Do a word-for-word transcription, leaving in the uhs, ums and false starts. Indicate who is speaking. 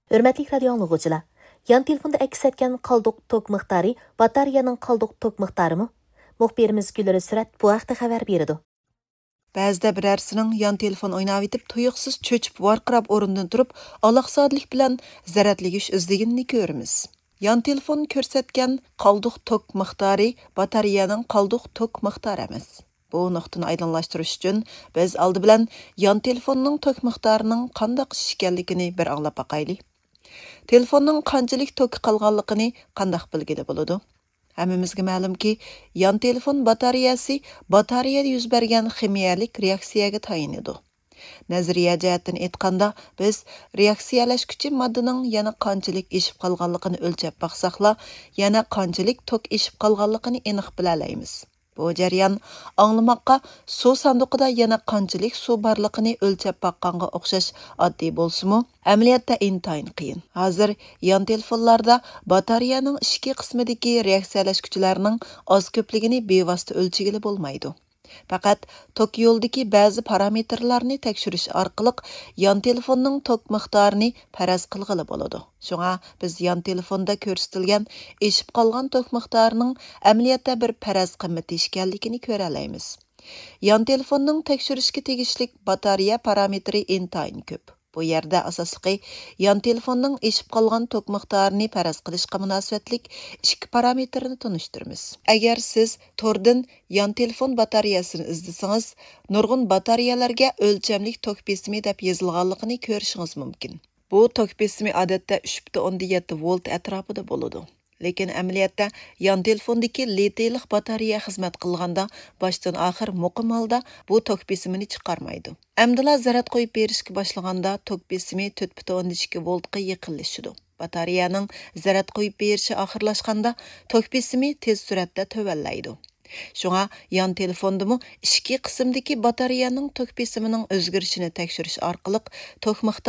Speaker 1: Hürmetli radio anlıqıcılar, yan telefonda əks etken qalduq tok miqdarı, batareyanın qalduq tok miqdarı mı? Muxbirimiz Gülürü Sürat bu haqda xabar berdi.
Speaker 2: Ba'zida birarsining yon telefon o'ynab etib, tuyuqsiz cho'chib varqirab o'rnidan turib, aloqsizlik bilan zaratligish izdeganini ko'ramiz. Yon telefon ko'rsatgan qalduq tok miqdori batareyaning qalduq tok miqdori emas. Bu nuqtani aydınlashtirish uchun biz oldi bilan yon telefonning tok miqdorining qanday ekanligini bir anglab baqaylik. Telefonning qanchalik tok qolganligini qanday bilgili bo'ladi? Hammamizga ma'lumki, yon telefon batareyasi batareyada yuz bergan ximiyalik reaksiyaga tayinadi. Nazariya jihatdan aytganda, biz reaksiyalashguchi moddaning yana qanchalik eshib qolganligini o'lchab baqsaqla, yana qanchalik tok eshib qolganligini aniq bila olamiz. Bu jarayon anglamoqqa suv sanduqida yana qanchalik suv borligini o'lchab baqqanga o'xshash oddiy bo'lsa-mu, amaliyotda intayin qiyin. Hozir yon telefonlarda batareyaning ichki qismidagi reaksiyalashguchilarning oz ko'pligini bevosita o'lchigili bo'lmaydi. Faqat tok yo'ldagi ba'zi parametrlarni tekshirish orqali yon telefonning tok miqdorini faraz qilg'ili bo'ladi. Shunga biz yon telefonda ko'rsatilgan eshib qolgan tok miqdorining amaliyotda bir faraz qimmati ekanligini ko'ra olamiz. Yon telefonning tekshirishga tegishli batareya parametri intayin ko'p. Bu yerda asosliqi yon telefonning eshib qolgan tok miqdorini faraz qilishga munosabatlik ikki parametrni tunishtiramiz. Agar siz tordan yon telefon batareyasini izlasangiz, nurg'un batareyalarga o'lchamlik tok besimi deb yozilganligini ko'rishingiz mumkin. Bu tok besimi odatda uch butun o'ndan yetti volt atrofida bo'ladi. Lekin amaliyotda yon telefondagi litiylik batareya xizmat qilganda boshdan oxir muqim holda bu tok besimini chiqarmaydi. Amdila zarat qo'yib berishga boshlaganda tok besimi to'rt butun o'ndan ikki voltga yaqinlashadi. Batareyaning zarat qo'yib berishi oxirlashganda tok besimi tez suratda tövallaydi. Shunga yon telefondimi ichki qismdagi batareyaning tok besimining o'zgarishini tekshirish orqali tok miqdori